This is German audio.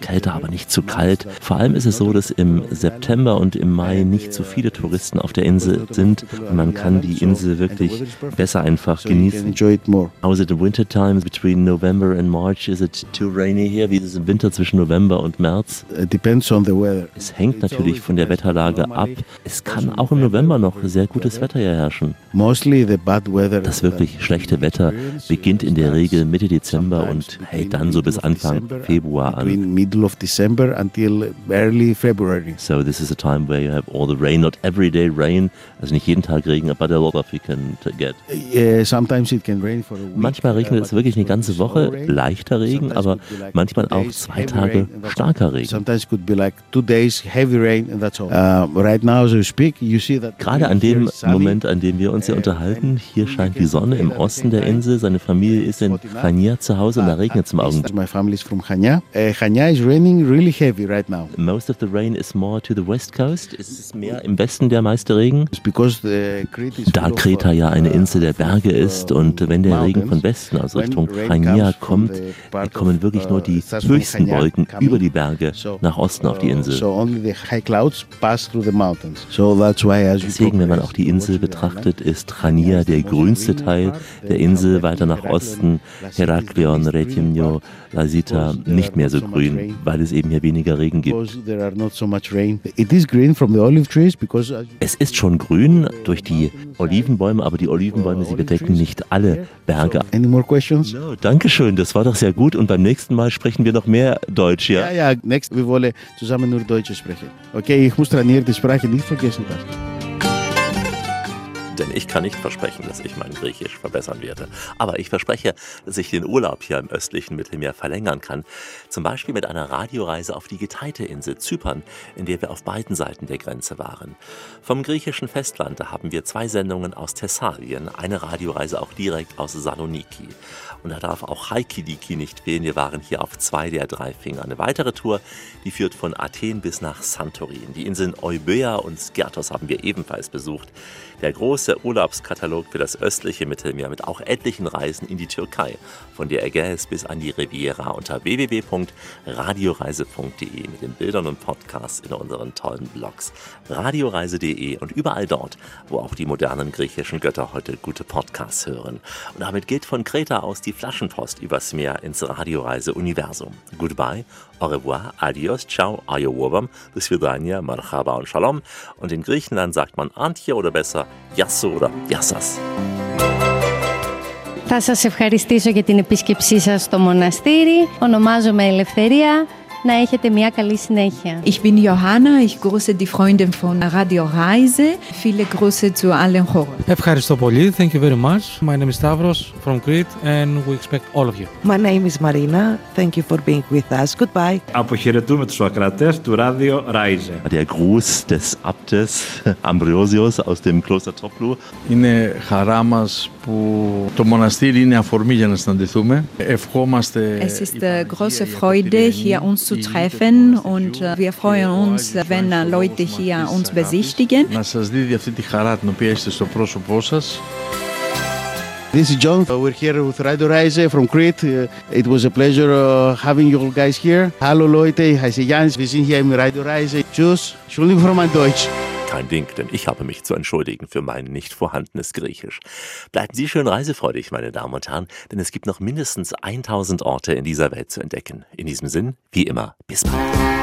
kälter, aber nicht zu kalt. Vor allem ist es so, dass im September und im Mai nicht so viele Touristen auf der Insel sind und man kann die Insel wirklich besser einfach genießen. How's it in winter time between November and March? Is it too rainy here? Wie ist es im Winter zwischen November und März? Depends on the weather. Es hängt natürlich von der Wetterlage ab. Es kann auch im November noch sehr gutes Wetter hier herrschen. Mostly the bad weather. Das wirklich schlechte Wetter beginnt in der Regel Mitte Dezember und hält dann so bis Anfang Februar an. Middle of December until early February. So this is a time where you have all the rain, not every day rain, also nicht jeden Tag Regen, but a lot of you can get. Sometimes it can rain for a week. Manchmal regnet es wirklich eine ganze Woche, leichter Regen, aber manchmal auch 2 Tage starker Regen. Sometimes it could be like 2 days heavy rain and that's all. Right now as we speak, you see that. Gerade an dem Moment, an dem wir uns hier unterhalten, hier scheint die Sonne im Osten der Insel, seine Familie ist in Chania zu Hause und da regnet es im Augenblick. My family is from Chania. Chania is raining really heavy right now. Most of the rain is more to the west coast. Ist es mehr im Westen der meiste Regen? Da Kreta ja eine Insel der Berge ist und wenn der Regen von Westen, also Richtung Chania kommt, kommen wirklich nur die höchsten Wolken über die Berge nach Osten auf die Insel. Deswegen, wenn man auch die Insel betrachtet, ist Chania der grünste Teil der Insel. Weiter nach Osten, Heraklion, Retimno, Lasita, nicht mehr so grün, weil es eben hier weniger Regen gibt. Es ist schon grün durch die Olivenbäume, aber die Olivenbäume, sie bedecken nicht alle Berge. Any more questions? No, Dankeschön, das war doch sehr gut und beim nächsten Mal sprechen wir noch mehr Deutsch, ja? Ja, next, wir wollen zusammen nur Deutsch sprechen. Okay, ich muss trainieren, die Sprache nicht vergessen. Denn ich kann nicht versprechen, dass ich mein Griechisch verbessern werde. Aber ich verspreche, dass ich den Urlaub hier im östlichen Mittelmeer verlängern kann. Zum Beispiel mit einer Radioreise auf die geteilte Insel Zypern, in der wir auf beiden Seiten der Grenze waren. Vom griechischen Festland, da haben wir 2 Sendungen aus Thessalien, eine Radioreise auch direkt aus Saloniki. Und da darf auch Halkidiki nicht fehlen. Wir waren hier auf 2 der 3 Finger. Eine weitere Tour, die führt von Athen bis nach Santorin. Die Inseln Euböa und Skertos haben wir ebenfalls besucht. Der große Urlaubskatalog für das östliche Mittelmeer mit auch etlichen Reisen in die Türkei, von der Ägäis bis an die Riviera unter www.radioreise.de mit den Bildern und Podcasts in unseren tollen Blogs. Radioreise.de und überall dort, wo auch die modernen griechischen Götter heute gute Podcasts hören. Und damit geht von Kreta aus die Flaschenpost übers Meer ins Radioreise-Universum. Goodbye, au revoir, adios, ciao, ayo wobam, do svidania, marhaba und shalom. Und in Griechenland sagt man Antje oder besser Yasso oder Yassas. Θα σας ευχαριστήσω για την επίσκεψή σας στο μοναστήρι. Ονομάζομαι Ελευθερία. Να έχετε μια καλή συνέχεια. Ich bin Johanna, ich grüße die Freundin von Radio Reise. Viele Grüße zu allen Hörern. Ευχαριστώ πολύ. Thank you very much. My name is Stavros from Crete and we expect all of you. My name is Marina. Thank you for being with us. Goodbye. Αποχαιρετούμε τους ακροατές του Radio Reise. Der Gruß des Abtes Ambrosius aus dem Kloster Toplu. Είναι χαρά μας που το μοναστήρι είναι αφορμή για να συναντηθούμε. Ευχόμαστε. Es ist große Freude, hier uns zu treffen und wir freuen uns, wenn Leute hier uns besichtigen. Να σας δίδει αυτή τη χαρά την οποία είστε στο πρόσωπό σας. This is John. We're here with Radio Reise from Crete. It was a pleasure having you guys here. Hallo Leute, ich heiße Jans. Wir sind hier im Radio Reise. Tschüss. Entschuldigung für mein Deutsch. Kein Ding, denn ich habe mich zu entschuldigen für mein nicht vorhandenes Griechisch. Bleiben Sie schön reisefreudig, meine Damen und Herren, denn es gibt noch mindestens 1000 Orte in dieser Welt zu entdecken. In diesem Sinn, wie immer, bis bald.